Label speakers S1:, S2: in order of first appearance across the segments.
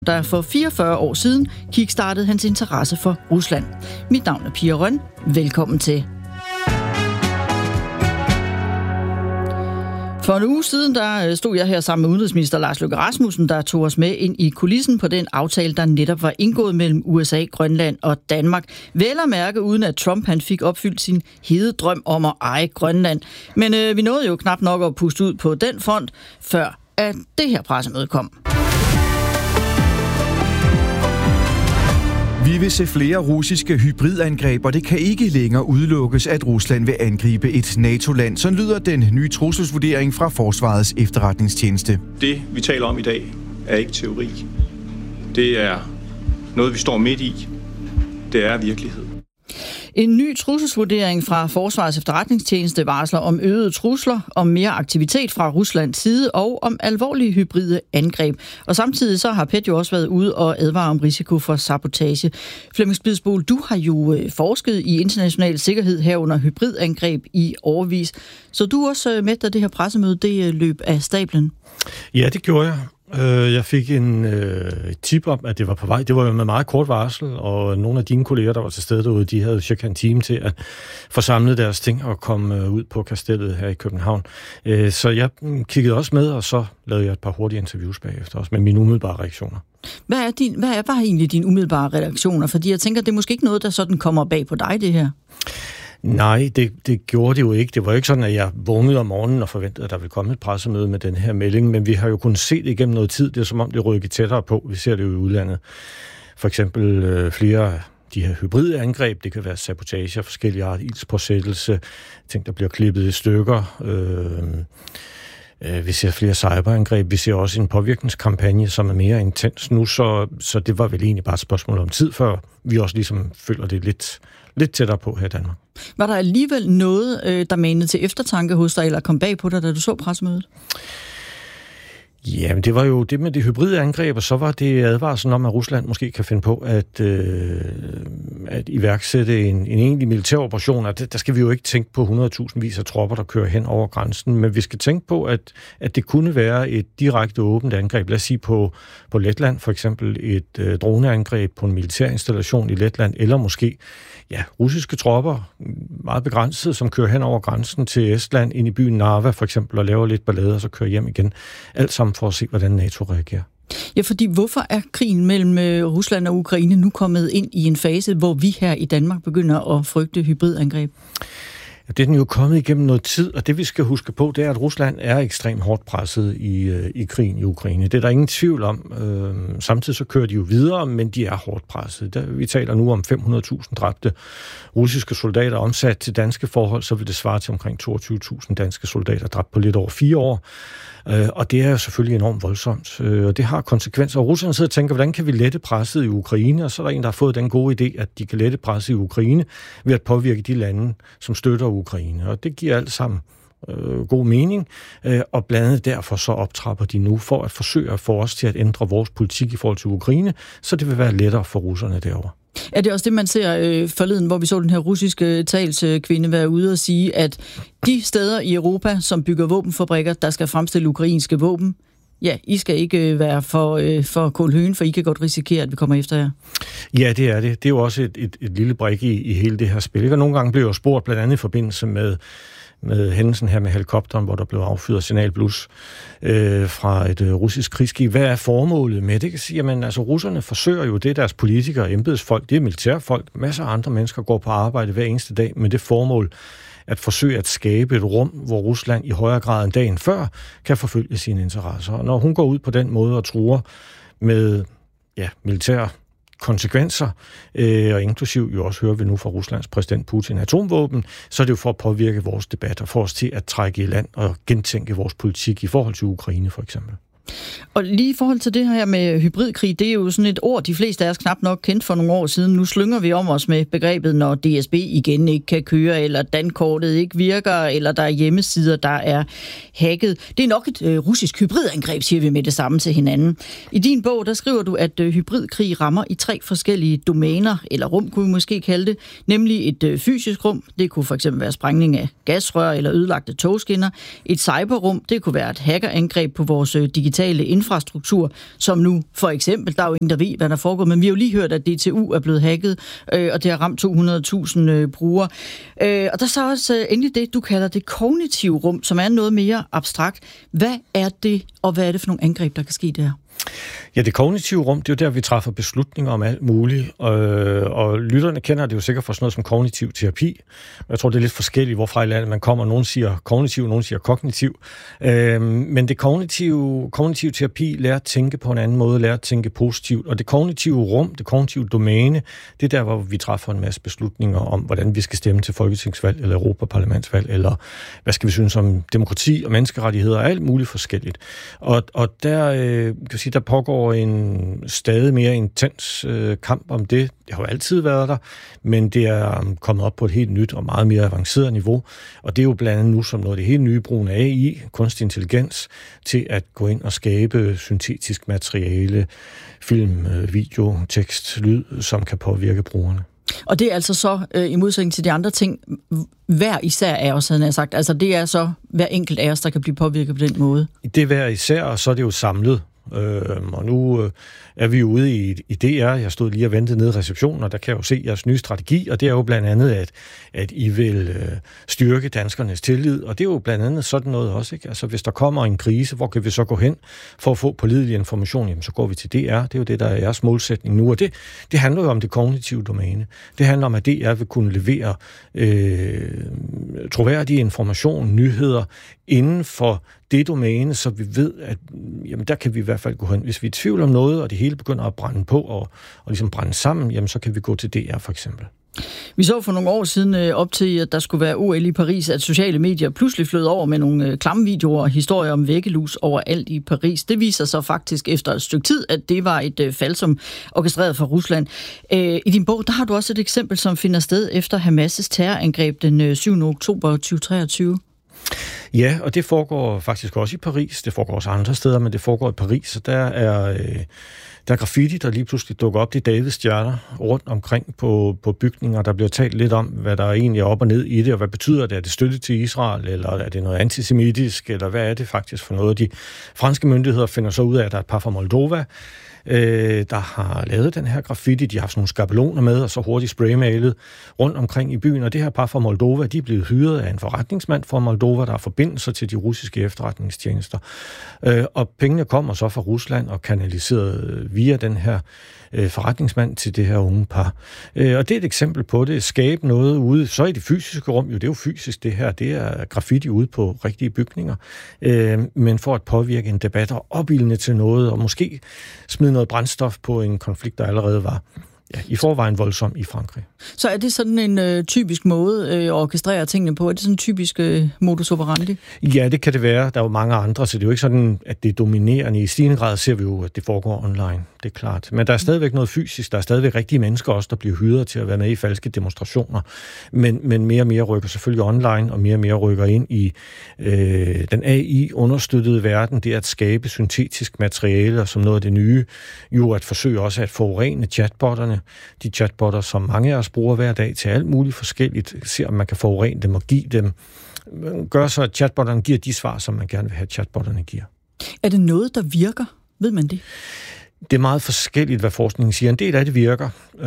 S1: der for 44 år siden kickstartede hans interesse for Rusland. Mit navn er Pia Røn. Velkommen til. For en uge siden, der stod jeg her sammen med udenrigsminister Lars Løkke Rasmussen, der tog os med ind i kulissen på den aftale, der netop var indgået mellem USA, Grønland og Danmark. Vel at mærke, uden at Trump han fik opfyldt sin hede drøm om at eje Grønland. Men vi nåede jo knap nok at puste ud på den front, før at det her pressemøde kom.
S2: Vi vil se flere russiske hybridangreb, og det kan ikke længere udelukkes, at Rusland vil angribe et NATO-land. Sådan lyder den nye trusselsvurdering fra Forsvarets efterretningstjeneste.
S3: Det, vi taler om i dag, er ikke teori. Det er noget, vi står midt i. Det er virkelighed.
S1: En ny trusselsvurdering fra Forsvarets efterretningstjeneste varsler om øgede trusler, om mere aktivitet fra Ruslands side og om alvorlige hybride angreb. Og samtidig så har PET jo også været ude og advare om risiko for sabotage. Flemming Spidsbol, du har jo forsket i international sikkerhed herunder hybridangreb i årevis. Så du også med, da det her pressemøde det løb af stablen?
S4: Ja, det gjorde jeg. Jeg fik en tip om, at det var på vej. Det var jo med meget kort varsel, og nogle af dine kolleger, der var til stede derude, de havde cirka en time til at få samlet deres ting og komme ud på kastellet her i København. Så jeg kiggede også med, og så lavede jeg et par hurtige interviews bagefter, også med mine umiddelbare reaktioner.
S1: Hvad var egentlig dine umiddelbare reaktioner? Fordi jeg tænker, det er måske ikke noget, der sådan kommer bag på dig, det her.
S4: Nej, det gjorde det jo ikke. Det var ikke sådan, at jeg vågnede om morgenen og forventede, at der ville komme et pressemøde med den her melding, men vi har jo kunnet se det igennem noget tid. Det er som om, det rykker tættere på. Vi ser det jo i udlandet. For eksempel flere af de her hybride angreb. Det kan være sabotage af forskellige art, ildspåsættelse, ting, der bliver klippet i stykker. Vi ser flere cyberangreb. Vi ser også en påvirkningskampagne, som er mere intens nu, så det var vel egentlig bare et spørgsmål om tid, før vi også ligesom føler det lidt tættere på her i Danmark.
S1: Var der alligevel noget, der manede til eftertanke hos dig, eller kom bag på dig, da du så pressemødet?
S4: Ja, men det var jo det med det hybride angreb, og så var det advarslen om, at Rusland måske kan finde på at iværksætte en egentlig militær operation. Der skal vi jo ikke tænke på 100.000 af tropper, der kører hen over grænsen, men vi skal tænke på, at det kunne være et direkte åbent angreb. Lad os sige på Letland, for eksempel et droneangreb på en militærinstallation i Letland, eller måske russiske tropper, meget begrænsede, som kører hen over grænsen til Estland, ind i byen Narva for eksempel, og laver lidt ballade, og så kører hjem igen. Alt sammen for at se, hvordan NATO reagerer.
S1: Ja, fordi hvorfor er krigen mellem Rusland og Ukraine nu kommet ind i en fase, hvor vi her i Danmark begynder at frygte hybridangreb?
S4: Det er den jo kommet igennem noget tid, og det vi skal huske på, det er, at Rusland er ekstremt hårdt presset i krigen i Ukraine. Det er der ingen tvivl om. Samtidig så kører de jo videre, men de er hårdt presset. Vi taler nu om 500.000 dræbte russiske soldater. Omsat til danske forhold, så vil det svare til omkring 22.000 danske soldater dræbt på lidt over 4 år. Og det er jo selvfølgelig enormt voldsomt, og det har konsekvenser. Og Rusland sidder og tænker, hvordan kan vi lette presset i Ukraine? Og så er der en, der har fået den gode idé, at de kan lette presset i Ukraine ved at påvirke de lande, som støtter Ukraine. Og det giver alt sammen god mening, og blandt andet derfor så optrapper de nu for at forsøge at få os til at ændre vores politik i forhold til Ukraine, så det vil være lettere for russerne derovre.
S1: Er det også det, man ser forleden, hvor vi så den her russiske talskvinde være ude og sige, at de steder i Europa, som bygger våbenfabrikker, der skal fremstille ukrainske våben, ja, I skal ikke være for kålhøen, for I kan godt risikere, at vi kommer efter jer. Ja, det er det. Det er jo også et lille brik i hele det her spil. Og nogle gange blev jeg spurgt, blandt andet i forbindelse med hændelsen her med helikopteren, hvor der blev affyret signalblus fra et russisk krigsskib. Hvad er formålet med det? Jeg kan sige, at altså, russerne forsøger jo det, deres politikere, embedsfolk, det er militærfolk, masser af andre mennesker går på arbejde hver eneste dag med det formål at forsøge at skabe et rum, hvor Rusland i højere grad end dagen før kan forfølge sine interesser. Og når hun går ud på den måde og truer med militære konsekvenser, og inklusiv jo også hører vi nu fra Ruslands præsident Putin atomvåben, så er det jo for at påvirke vores debat og få os til at trække i land og gentænke vores politik i forhold til Ukraine for eksempel. Og lige i forhold til det her med hybridkrig, det er jo sådan et ord, de fleste af os knap nok kendte for nogle år siden. Nu slynger vi om os med begrebet, når DSB igen ikke kan køre, eller dankortet ikke virker, eller der er hjemmesider, der er hacket. Det er nok et russisk hybridangreb, siger vi med det samme til hinanden. I din bog, der skriver du, at hybridkrig rammer i 3 forskellige domæner, eller rum kunne vi måske kalde det, nemlig et fysisk rum, det kunne for eksempel være sprængning af gasrør eller ødelagte togskinner. Et cyberrum, det kunne være et hackerangreb på vores digitale digitale infrastruktur, som nu for eksempel, der er jo ingen, der ved, hvad der foregår, men vi har jo lige hørt, at DTU er blevet hacket, og det har ramt 200.000 brugere. Og der er så også endelig det, du kalder det kognitive rum, som er noget mere abstrakt. Hvad er det, og hvad er det for nogle angreb, der kan ske der?
S4: Ja, det kognitive rum, det er jo der, vi træffer beslutninger om alt muligt, og lytterne kender det jo sikkert for sådan noget som kognitiv terapi. Jeg tror, det er lidt forskelligt, hvorfra i landet man kommer. Nogen siger kognitiv, nogen siger kognitiv. Men det kognitive terapi lærer at tænke på en anden måde, lærer at tænke positivt. Og det kognitive rum, det kognitive domæne, det er der, hvor vi træffer en masse beslutninger om, hvordan vi skal stemme til folketingsvalg eller Europaparlamentsvalg, eller hvad skal vi synes om demokrati og menneskerettigheder og alt muligt forskelligt. Og der, kan sige, der pågår en stadig mere intens kamp om det. Det har jo altid været der, men det er kommet op på et helt nyt og meget mere avanceret niveau. Og det er jo blandt andet nu som noget af det helt nye brugen af AI, kunstig intelligens, til at gå ind og skabe syntetisk materiale, film, video, tekst, lyd, som kan påvirke brugerne. Og
S1: det er altså så, i modsætning til de andre ting, hver især af os, havde jeg sagt. Altså det er så hver enkelt af os, der kan blive påvirket på den måde.
S4: Det er hver især, og så er det jo samlet. Og nu er vi ude i DR. Jeg stod lige og ventede nede i receptionen, og der kan jeg jo se jeres nye strategi, og det er jo blandt andet, at I vil styrke danskernes tillid, og det er jo blandt andet sådan noget også, ikke? Altså hvis der kommer en krise, hvor kan vi så gå hen for at få pålidelig information? Jamen så går vi til DR. Det er jo det, der er jeres målsætning nu, og det handler jo om det kognitive domæne. Det handler om, at DR vil kunne levere troværdige information, nyheder inden for det domæne, så vi ved, at jamen, der kan vi i hvert fald gå hen. Hvis vi er i tvivl om noget, og det hele begynder at brænde på og ligesom brænde sammen, jamen, så kan vi gå til DR for eksempel.
S1: Vi så for nogle år siden op til, at der skulle være OL i Paris, at sociale medier pludselig flød over med nogle klamme videoer og historier om væggelus overalt i Paris. Det viser sig faktisk efter et stykke tid, at det var et falsum orkestreret fra Rusland. I din bog, der har du også et eksempel, som finder sted efter Hamas' terrorangreb den 7. oktober 2023.
S4: Ja, og det foregår faktisk også i Paris. Det foregår også andre steder, men det foregår i Paris, og der er graffiti, der lige pludselig dukker op. Det er Davids stjerner rundt omkring på bygninger. Der bliver talt lidt om, hvad der egentlig er op og ned i det, og hvad betyder det? Er det støtte til Israel, eller er det noget antisemitisk, eller hvad er det faktisk for noget? De franske myndigheder finder så ud af, at der er et par fra Moldova, der har lavet den her graffiti. De har haft sådan nogle skabeloner med, og så hurtigt spraymalet rundt omkring i byen. Og det her par fra Moldova, de er blevet hyret af en forretningsmand fra Moldova, der har forbindelser til de russiske efterretningstjenester. Og pengene kommer så fra Rusland og kanaliseret via den her forretningsmand til det her unge par. Og det er et eksempel på det. Skabe noget ude, så i det fysiske rum, jo det er jo fysisk det her, det er graffiti ude på rigtige bygninger, men for at påvirke en debat og opildne til noget, og måske smide noget brændstof på en konflikt, der allerede var i forvejen voldsom i Frankrig.
S1: Så er det sådan en typisk måde at orkestrere tingene på? Er det sådan en typisk modus operandi?
S4: Ja, det kan det være. Der er jo mange andre, så det er jo ikke sådan, at det er dominerende. I stigende grad ser vi jo, at det foregår online. Det er klart. Men der er stadigvæk noget fysisk. Der er stadigvæk rigtige mennesker også, der bliver hyret til at være med i falske demonstrationer. Men mere og mere rykker selvfølgelig online, og mere rykker ind i den AI-understøttede verden. Det er at skabe syntetisk materiale, som noget af det nye. Jo at forsøge også at forurene chatbotterne. De chatbotter, som mange af os bruger hver dag til alt muligt forskelligt, ser om man kan forurene dem og give dem. Gør så, at chatbotterne giver de svar, som man gerne vil have, at chatbotterne giver.
S1: Er det noget, der virker? Ved man det?
S4: Det er meget forskelligt, hvad forskningen siger. En del af det virker.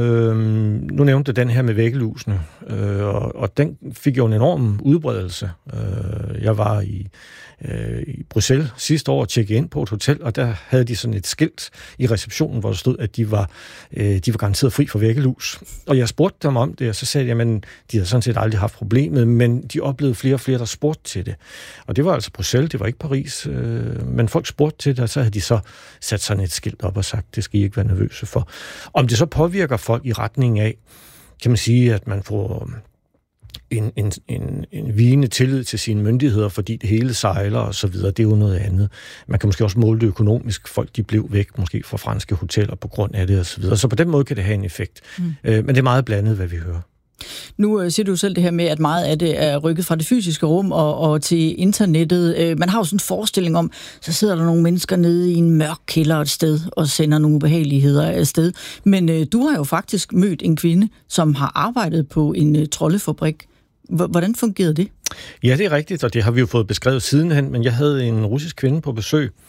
S4: Nu nævnte den her med væggelusene, og den fik jo en enorm udbredelse. Jeg var i Bruxelles sidste år og tjekkede ind på et hotel, og der havde de sådan et skilt i receptionen, hvor der stod, at de var garanteret fri for væggelus. Og jeg spurgte dem om det, og så sagde jeg, at de havde sådan set aldrig haft problemet, men de oplevede flere og flere, der spurgte til det. Og det var altså Bruxelles, det var ikke Paris, men folk spurgte til det, og så havde de så sat sådan et skilt op og sagt, det skal I ikke være nervøse for. Om det så påvirker folk i retning af, kan man sige, at man får en vigende tillid til sine myndigheder, fordi det hele sejler og så videre, det er jo noget andet. Man kan måske også måle det økonomisk. Folk, de blev væk måske fra franske hoteller på grund af det og så videre. Så på den måde kan det have en effekt. Men det er meget blandet, hvad vi hører.
S1: Nu siger du selv det her med, at meget af det er rykket fra det fysiske rum og til internettet. Man har jo sådan en forestilling om, så sidder der nogle mennesker nede i en mørk kælder et sted og sender nogle ubehageligheder afsted. Men du har jo faktisk mødt en kvinde, som har arbejdet på en troldefabrik. Hvordan fungerede det?
S4: Ja, det er rigtigt, og det har vi jo fået beskrevet sidenhen, men jeg havde en russisk kvinde på besøg,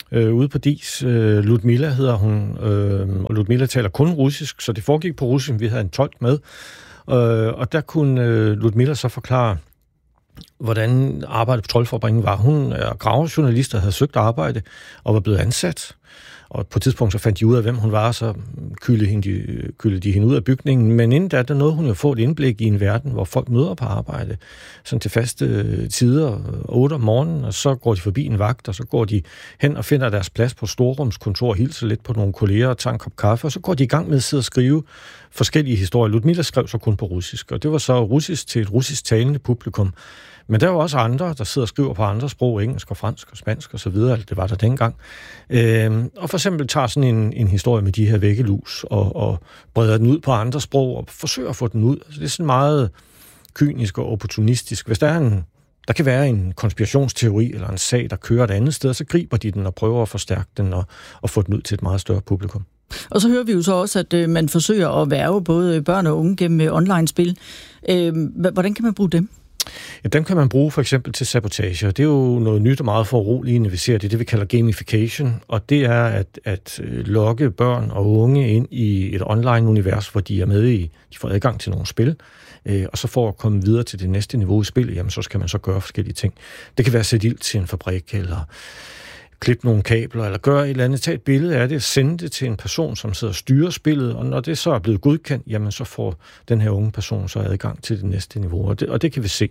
S4: ude på DIS. Ludmilla hedder hun, og Ludmilla taler kun russisk, så det foregik på russisk. Vi havde en tolk med, og der kunne Ludmilla så forklare, hvordan arbejdet på Troldfabrikken var. Hun er gravejournalist, der havde søgt arbejde og var blevet ansat. Og på et tidspunkt så fandt de ud af, hvem hun var, så kyldede de hende ud af bygningen. Men inden da nåede hun jo at få et indblik i en verden, hvor folk møder på arbejde, sådan til faste tider, 8 om morgenen, og så går de forbi en vagt, og så går de hen og finder deres plads på storrumskontor, hilser lidt på nogle kolleger og tager en kop kaffe, og så går de i gang med at sidde og skrive forskellige historier. Ludmilla skrev så kun på russisk, og det var så russisk til et russisk talende publikum. Men der var også andre, der sidder og skriver på andre sprog, engelsk og fransk og spansk og så videre, det var der dengang. Og for eksempel tager sådan en historie med de her væggelus og breder den ud på andre sprog og forsøger at få den ud. Altså, det er sådan meget kynisk og opportunistisk. Hvis der kan være en konspirationsteori eller en sag, der kører et andet sted, så griber de den og prøver at forstærke den og få den ud til et meget større publikum.
S1: Og så hører vi jo så også, at man forsøger at hverve både børn og unge gennem online-spil. Hvordan kan man bruge dem?
S4: Ja, dem kan man bruge for eksempel til sabotage, og det er jo noget nyt og meget foruroligende, vi ser det vi kalder gamification, og det er at lokke børn og unge ind i et online-univers, hvor de er med i, de får adgang til nogle spil, og så for at komme videre til det næste niveau i spillet, jamen så skal man så gøre forskellige ting. Det kan være at sætte ild til en fabrik, eller klippe nogle kabler, eller gøre et eller andet, tage et billede af det, sende det til en person, som sidder og styrer spillet, og når det så er blevet godkendt, jamen så får den her unge person så adgang til det næste niveau. Og det kan vi se,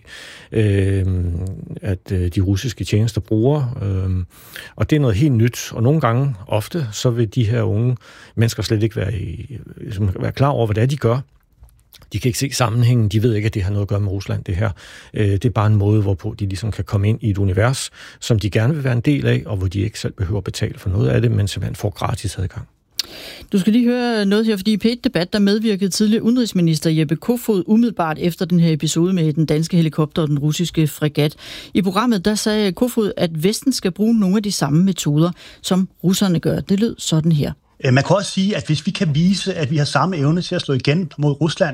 S4: at de russiske tjenester bruger, og det er noget helt nyt, og nogle gange, ofte, så vil de her unge mennesker slet ikke være klar over, hvad det er, de gør. De kan ikke se sammenhængen, de ved ikke, at det har noget at gøre med Rusland, det her. Det er bare en måde, hvorpå de ligesom kan komme ind i et univers, som de gerne vil være en del af, og hvor de ikke selv behøver at betale for noget af det, men simpelthen får gratis adgang.
S1: Du skal lige høre noget her, fordi i P1-debat, der medvirkede tidligere udenrigsminister Jeppe Kofod umiddelbart efter den her episode med den danske helikopter og den russiske fregat. I programmet, der sagde Kofod, at Vesten skal bruge nogle af de samme metoder, som russerne gør. Det lød sådan her.
S5: Man kan også sige, at hvis vi kan vise, at vi har samme evne til at slå igen mod Rusland,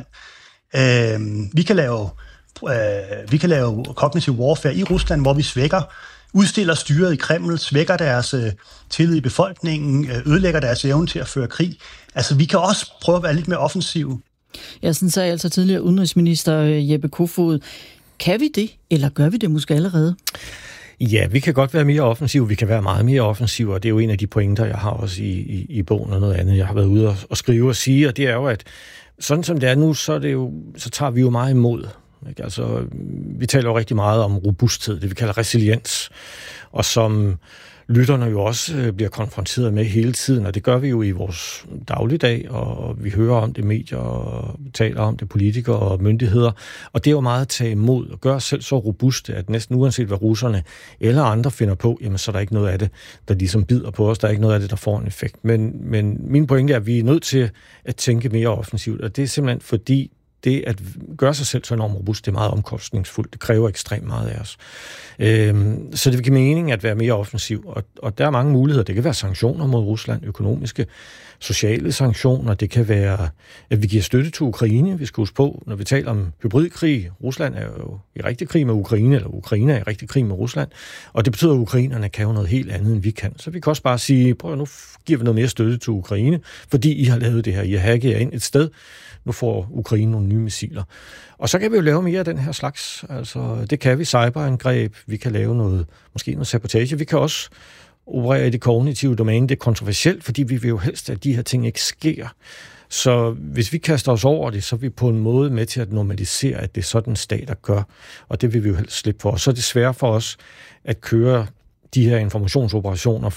S5: vi kan lave cognitive warfare i Rusland, hvor vi udstiller styret i Kreml, svækker deres tillid i befolkningen, ødelægger deres evne til at føre krig. Altså, vi kan også prøve at være lidt mere offensive.
S1: Ja, sådan sagde altså tidligere udenrigsminister Jeppe Kofod. Kan vi det, eller gør vi det måske allerede?
S4: Ja, vi kan godt være mere offensive, vi kan være meget mere offensive, og det er jo en af de pointer, jeg har også i bogen og noget andet, jeg har været ude og skrive og sige, og det er jo, at sådan som det er nu, så tager vi jo meget imod. Ikke? Altså, vi taler jo rigtig meget om robusthed, det vi kalder resiliens, og som lytterne jo også bliver konfronteret med hele tiden, og det gør vi jo i vores dagligdag, og vi hører om det medier, og taler om det politikere og myndigheder, og det er jo meget at tage imod, og gøre os selv så robuste, at næsten uanset hvad russerne eller andre finder på, jamen så er der ikke noget af det, der ligesom bider på os, der er ikke noget af det, der får en effekt. Men min pointe er, at vi er nødt til at tænke mere offensivt, og det er simpelthen fordi, det at gøre sig selv så enormt robust, det er meget omkostningsfuldt. Det kræver ekstremt meget af os. Så det vil give mening at være mere offensiv. Og der er mange muligheder. Det kan være sanktioner mod Rusland, økonomiske, sociale sanktioner. Det kan være, at vi giver støtte til Ukraine. Vi skal huske på, når vi taler om hybridkrig. Rusland er jo i rigtig krig med Ukraine, eller Ukraine er i rigtig krig med Rusland. Og det betyder, at ukrainerne kan jo noget helt andet, end vi kan. Så vi kan også bare sige, prøv nu giver vi noget mere støtte til Ukraine, fordi I har lavet det her. I har hacket jer ind et sted. Nu får Ukraine nogle nye missiler. Og så kan vi jo lave mere af den her slags. Altså, det kan vi, cyberangreb, vi kan lave måske noget sabotage. Vi kan også operere i det kognitive domæne. Det er kontroversielt, fordi vi vil jo helst, at de her ting ikke sker. Så hvis vi kaster os over det, så er vi på en måde med til at normalisere, at det er sådan stater gør. Og det vil vi jo helst slippe for. Og så er det svært for os at køre de her informationsoperationer,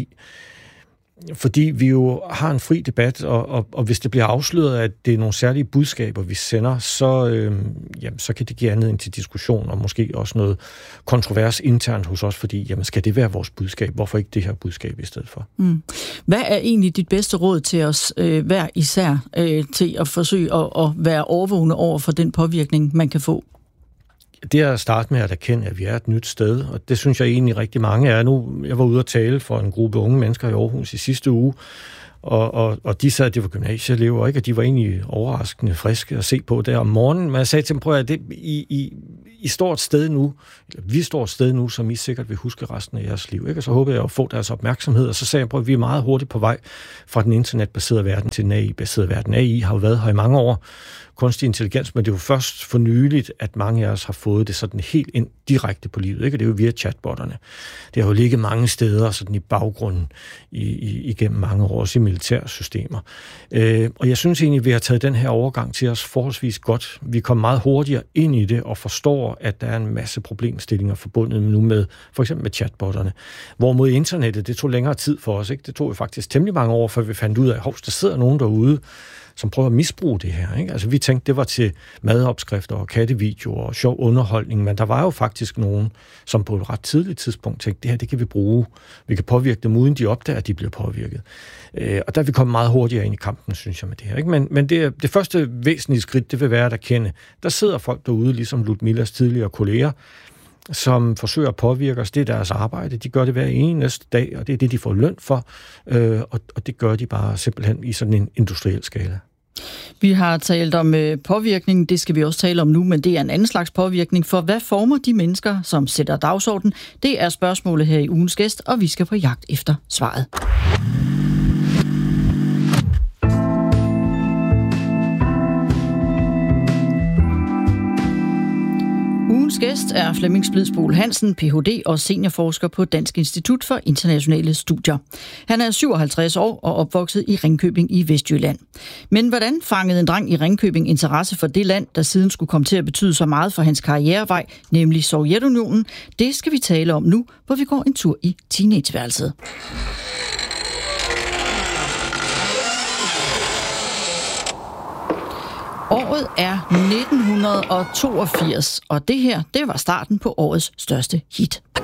S4: fordi vi jo har en fri debat, og hvis det bliver afsløret, at det er nogle særlige budskaber, vi sender, så kan det give anledning til diskussion, og måske også noget kontrovers internt hos os, fordi skal det være vores budskab? Hvorfor ikke det her budskab i stedet for?
S1: Hvad er egentlig dit bedste råd til os hver især til at forsøge at være overvågne over for den påvirkning, man kan få?
S4: Det er at starte med at erkende, at vi er et nyt sted, og det synes jeg egentlig rigtig mange er nu. Jeg var ude at tale for en gruppe unge mennesker i Aarhus i sidste uge, og de sagde, at det var gymnasieelever, ikke? Og de var egentlig overraskende friske at se på der om morgenen. Men jeg sagde til dem, prøv at I I står et sted nu, eller vi står et sted nu, som I sikkert vil huske resten af jeres liv. Ikke? Og så håber jeg at få deres opmærksomhed, og så sagde jeg, at vi er meget hurtigt på vej fra den internetbaserede verden til den AI-baserede verden. AI har jo været her i mange år, kunstig intelligens, men det er jo først for nyligt, at mange af os har fået det sådan helt ind direkte på livet. Ikke? Det er jo via chatbotterne. Det har jo ligget mange steder sådan i baggrunden igennem mange år, også i militærsystemer. Og jeg synes egentlig, at vi har taget den her overgang til os forholdsvis godt. Vi kommer meget hurtigere ind i det og forstår, at der er en masse problemstillinger forbundet nu med, for eksempel med chatbotterne. Hvorimod internettet, det tog længere tid for os. Ikke? Det tog jo faktisk temmelig mange år, før vi fandt ud af, at der sidder nogen derude, som prøver at misbruge det her. Ikke? Altså vi tænkte, det var til madopskrifter og kattevideoer og sjov underholdning, men der var jo faktisk nogen, som på et ret tidligt tidspunkt tænkte, det her, det kan vi bruge. Vi kan påvirke dem, uden de opdager, at de bliver påvirket. Og der er vi kommet meget hurtigere ind i kampen, synes jeg, med det her. Ikke? Men det første væsentlige skridt, det vil være at erkende, der sidder folk derude, ligesom Ludmilas tidligere kolleger, som forsøger at påvirke os. Det er deres arbejde. De gør det hver eneste dag, og det er det, de får løn for. Og det gør de bare simpelthen i sådan en industriel skala.
S1: Vi har talt om påvirkning, det skal vi også tale om nu, men det er en anden slags påvirkning, for hvad former de mennesker, som sætter dagsorden? Det er spørgsmålet her i ugens gæst, og vi skal på jagt efter svaret. Ugens gæst er Flemming Splidsboel Hansen, Ph.D. og seniorforsker på Dansk Institut for Internationale Studier. Han er 57 år og opvokset i Ringkøbing i Vestjylland. Men hvordan fangede en dreng i Ringkøbing interesse for det land, der siden skulle komme til at betyde så meget for hans karrierevej, nemlig Sovjetunionen? Det skal vi tale om nu, hvor vi går en tur i teenageværelset. Året er 1982, og det her, det var starten på årets største hit.